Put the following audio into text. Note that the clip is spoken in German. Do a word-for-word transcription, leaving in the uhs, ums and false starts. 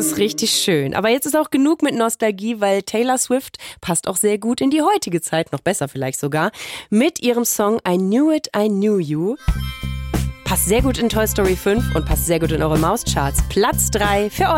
ist richtig schön. Aber jetzt ist auch genug mit Nostalgie, weil Taylor Swift passt auch sehr gut in die heutige Zeit, noch besser vielleicht sogar, mit ihrem Song I Knew It, I Knew You. Passt sehr gut in Toy Story fünf und passt sehr gut in eure Mauscharts. Platz drei für euch.